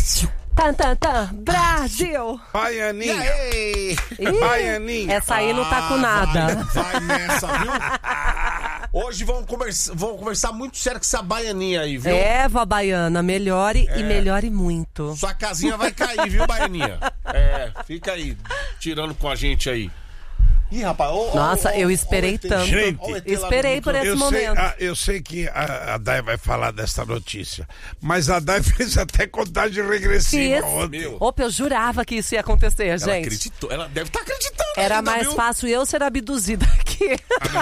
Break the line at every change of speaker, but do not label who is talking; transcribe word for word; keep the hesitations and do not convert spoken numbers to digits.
Brasil.
Tan, tan, tan. Brasil.
Baianinha.
Ih,
Baianinha.
Essa aí não tá com nada.
Vai, vai nessa, viu? Hoje vamos conversar, vamos conversar muito sério com essa baianinha aí, viu?
É, vó Baiana, melhore
É.
e melhore muito.
Sua casinha vai cair, viu, baianinha? É, fica aí, tirando com a gente aí. Ih, rapaz, ó, ó,
Nossa,
ó,
eu
ó,
esperei
ó, o E T.
tanto.
Gente,
Ó, o E T lá no
Esperei por esse
Eu sei,
momento.
ah, eu sei que a, a Dai vai falar dessa notícia, mas a Dai fez até contagem regressiva
Fiz.
ontem.
Meu.
Opa, eu jurava que isso ia acontecer,
Ela
gente.
acreditou, ela deve estar acreditando
Era
ainda,
mais
viu?
fácil eu ser abduzida aqui.